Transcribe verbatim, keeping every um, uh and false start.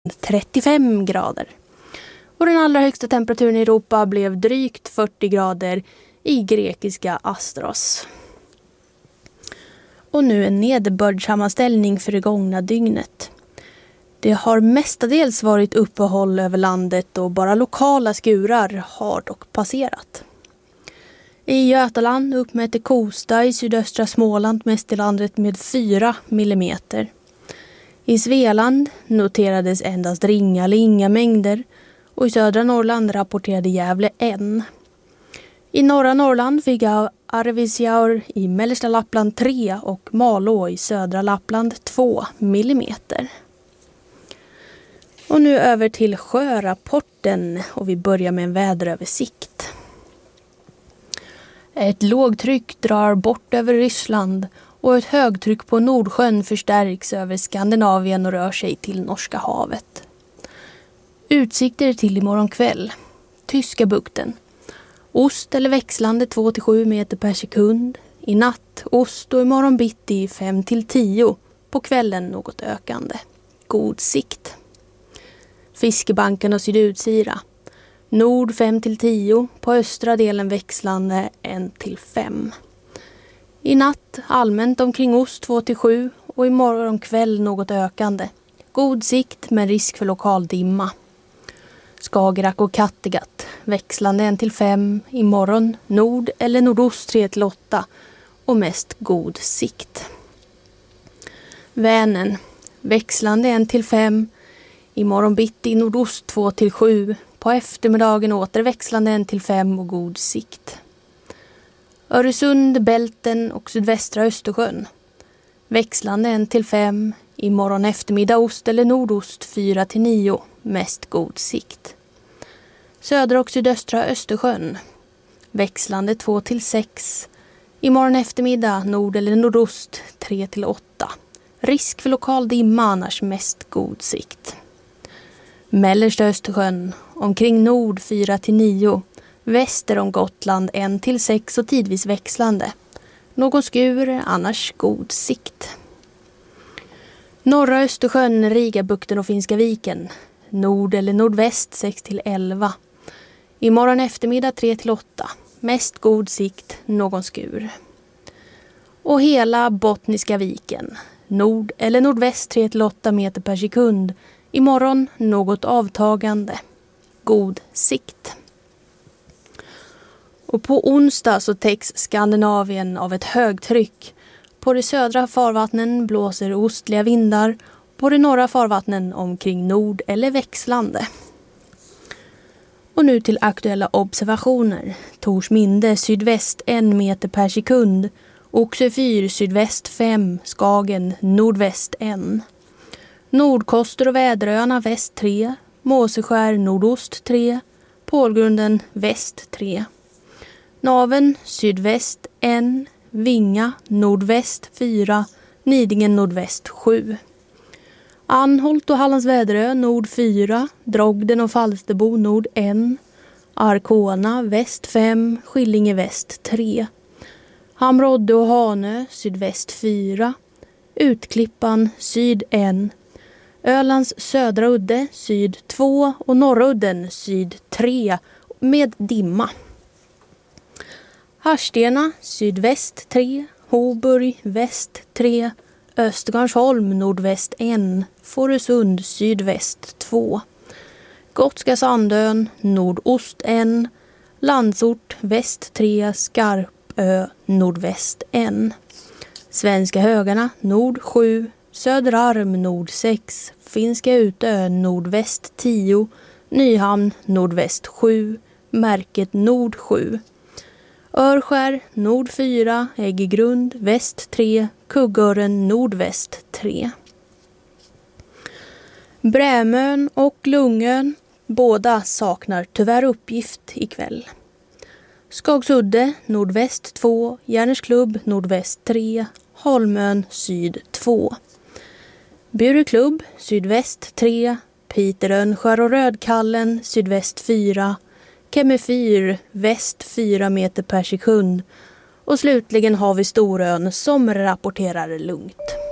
trettiofem grader. Och den allra högsta temperaturen i Europa blev drygt fyrtio grader i grekiska Astros. Och nu en nederbördssammanställning för det gångna dygnet. Det har mestadels varit uppehåll över landet och bara lokala skurar har dock passerat. I Götaland uppmätte Kosta i sydöstra Småland mest i landet med fyra millimeter. I Svealand noterades endast ringa eller inga mängder och i södra Norrland rapporterade Gävle en. I norra Norrland fick Arvidsjaur i mellersta Lappland tre och Malå i södra Lappland två millimeter. Och nu över till sjörapporten och vi börjar med en väderöversikt. Ett lågtryck drar bort över Ryssland och ett högtryck på Nordsjön förstärks över Skandinavien och rör sig till Norska havet. Utsikter till imorgon kväll. Tyska bukten. Ost eller växlande två till sju meter per sekund. I natt ost och imorgon bitti fem till tio. På kvällen något ökande. God sikt. Fiskebanken och Sydutsira. Nord fem till tio. På östra delen växlande ett till fem. I natt allmänt omkring ost två till sju och imorgon kväll något ökande. God sikt med risk för lokal dimma. Skagerrak och Kattegatt. Växlande ett till fem. Imorgon nord eller nordost tre till åtta. Och mest god sikt. Vänern. Växlande ett till fem. Imorgon bitti nordost två till sju. På eftermiddagen åter växlande ett till fem och god sikt. Öresund, Bälten och sydvästra Östersjön. Växlande ett till fem. Imorgon eftermiddag ost eller nordost fyra till nio. Mest god sikt. Södra och sydöstra Östersjön. Växlande två till sex. Imorgon eftermiddag nord eller nordost tre till åtta. Risk för lokal dimma annars mest god sikt. Mellersta Östersjön. Omkring nord fyra till nio. Väster om Gotland ett till sex och tidvis växlande. Någon skur annars god sikt. Norra Östersjön, Rigabukten och Finska viken. Nord eller nordväst sex till elva. Imorgon eftermiddag tre till åtta. Mest god sikt, någon skur. Och hela Bottniska viken. Nord eller nordväst tre till åtta meter per sekund. Imorgon något avtagande. God sikt. Och på onsdag så täcks Skandinavien av ett högtryck. På de södra farvattnen blåser ostliga vindar. På de norra farvattnen omkring nord eller växlande. Och nu till aktuella observationer. Torsminde sydväst en meter per sekund. Oxefyr sydväst fem. Skagen nordväst en. Nordkoster och Väderöarna väst tre. Måseskär nordost tre. Pålgrunden väst tre. Naven sydväst en. Vinga nordväst fyra. Nidingen nordväst sju. Anholt och Hallands Väderö nord fyra. Drogden och Falsterbo nord ett. Arkona väst fem. Skillinge väst tre. Hamrodde och Hanö sydväst fyra. Utklippan syd ett. Ölands södra udde syd två och norra udden syd tre med dimma. Harstena sydväst tre, Hoburg väst tre, Östergarnsholm nordväst ett, Fårösund sydväst två, Gotska Sandön nordost ett, Landsort väst tre, Skarpö nordväst ett, Svenska Högarna nord sju, Söderarm nord sex, Finska Utö nordväst tio, Nyhamn nordväst sju, Märket nord sju, Örskär nord fyra, Äggegrund väst tre, Kuggören nordväst tre. Brämön och Lungön, båda saknar tyvärr uppgift ikväll. Skagsudde nordväst två, Järnesklubb nordväst tre, Holmön syd två. Bureklubb sydväst tre, Piterönskär och Rödkallen sydväst fyra, Kemmefyr väst fyra meter per sekund och slutligen har vi Storön som rapporterar lugnt.